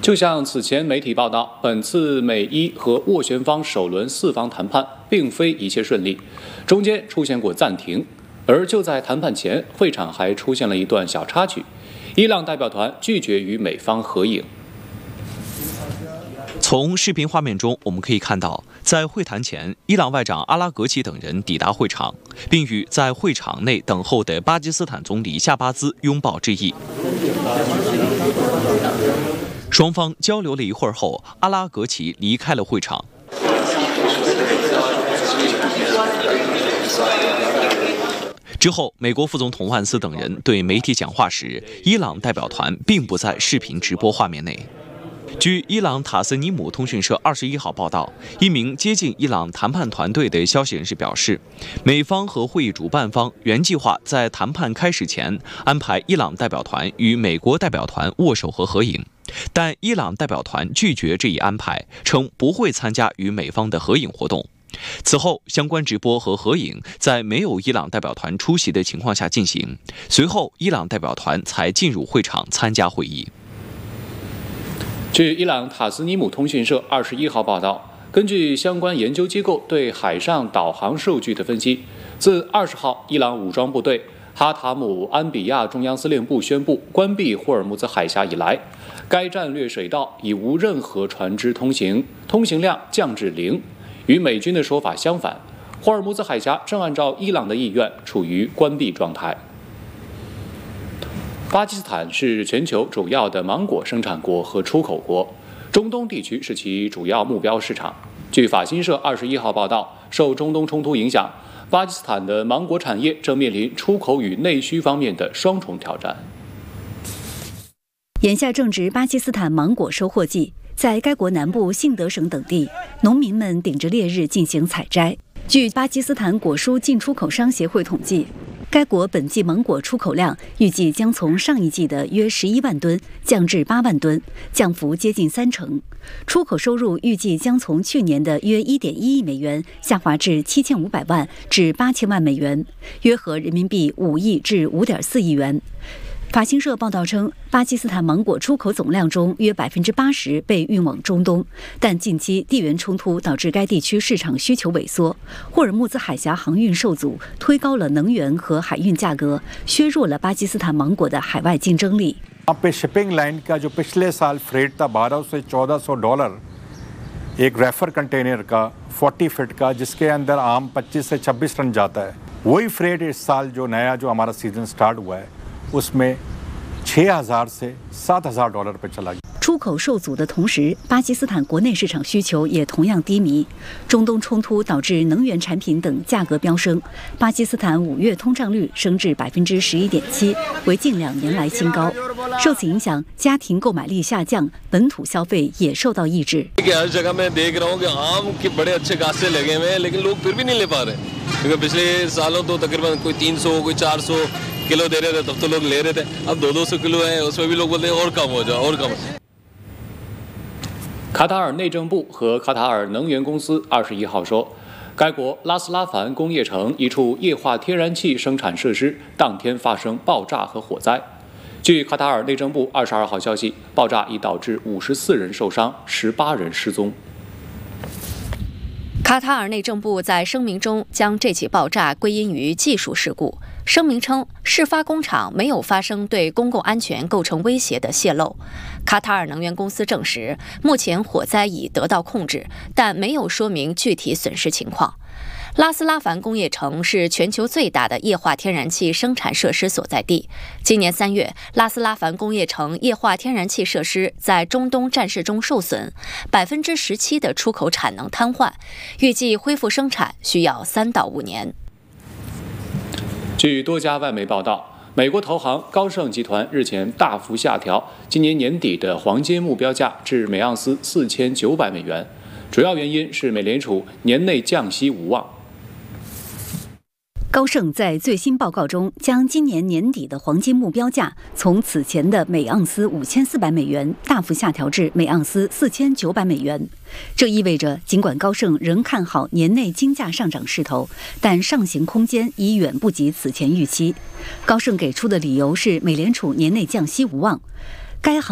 就像此前媒体报道，本次美伊和斡旋方首轮4方谈判并非一切顺利，中间出现过暂停。而就在谈判前，会场还出现了一段小插曲，伊朗代表团拒绝与美方合影。 从视频画面中，我们可以看到，在会谈前，伊朗外长阿拉格齐等人抵达会场，并与在会场内等候的巴基斯坦总理夏巴兹拥抱致意。双方交流了一会儿后，阿拉格齐离开了会场。之后，美国副总统万斯等人对媒体讲话时，伊朗代表团并不在视频直播画面内。据伊朗塔斯尼姆通讯社21号报道，一名接近伊朗谈判团队的消息人士表示，美方和会议主办方原计划在谈判开始前安排伊朗代表团与美国代表团握手和合影，但伊朗代表团拒绝这一安排，称不会参加与美方的合影活动。此后，相关直播和合影在没有伊朗代表团出席的情况下进行，随后伊朗代表团才进入会场参加会议。 据伊朗塔斯尼姆通讯社21号报道，根据相关研究机构对海上导航数据的分析，自20号伊朗武装部队哈塔姆安比亚中央司令部宣布关闭霍尔木兹海峡以来，该战略水道已无任何船只通行，通行量降至0。与美军的说法相反，霍尔木兹海峡正按照伊朗的意愿处于关闭状态。巴基斯坦是全球主要的芒果生产国和出口国，中东地区是其主要目标市场。据法新社21号报道，受中东冲突影响，巴基斯坦的芒果产业正面临出口与内需方面的双重挑战。 眼下正值巴基斯坦芒果收获季，在该国南部信德省等地，农民们顶着烈日进行采摘。据巴基斯坦果蔬进出口商协会统计，该国本季芒果出口量预计将从上一季的约11万吨降至8万吨，降幅接近30%。出口收入预计将从去年的约1.1亿美元下滑至7500万至8000万美元，约合人民币5亿至5.4亿元。法新社报道称，巴基斯坦芒果出口总量中约80%被运往中东，但近期地缘冲突导致该地区市场需求萎缩，霍尔木兹海峡航运受阻，推高了能源和海运价格，削弱了巴基斯坦芒果的海外竞争力。 यहाँ पे shipping line का जो पिछले साल फ्रेट था $1200 से $1400 एक रेफर कंटेनर का 40 फीट का, जिसके अंदर आम 25 से 26 टन जाता है, वही फ्रेट इस साल जो नया जो हमारा सीजन स्टार्ट हुआ है उसमें $6000 से $7000 पे चला गया。 出口受阻的同时，巴基斯坦国内市场需求也同样低迷。中东冲突导致能源产品等价格飙升，巴基斯坦5月通胀率升至11.7%，为近2年来新高。受此影响，家庭购买力下降，本土消费也受到抑制。 किलो दे रहे थे तब तो लोग ले रहे थे, अब 200 किलो है, उसमें भी लोग बोलते हैं और कम हो जाओ और कम। 卡塔尔内政部和卡塔尔能源公司21号说，该国拉斯拉凡工业城一处液化天然气生产设施当天发生爆炸和火灾。据卡塔尔内政部22号消息，爆炸已导致54人受伤，18人失踪。 卡塔尔内政部在声明中将这起爆炸归因于技术事故。声明称，事发工厂没有发生对公共安全构成威胁的泄漏。卡塔尔能源公司证实，目前火灾已得到控制，但没有说明具体损失情况。拉斯拉凡工业城是全球最大的液化天然气生产设施所在地。今年3月，拉斯拉凡工业城液化天然气设施在中东战事中受损，17%的出口产能瘫痪，预计恢复生产需要3到5年。 据多家外媒报道，美国投行高盛集团日前大幅下调今年年底的黄金目标价至每盎司4900美元，主要原因是美联储年内降息无望。 高盛在最新报告中将今年年底的黄金目标价从此前的每盎司5400美元大幅下调至每盎司4900美元。这意味着，尽管高盛仍看好年内金价上涨势头，但上行空间已远不及此前预期。高盛给出的理由是美联储年内降息无望。该行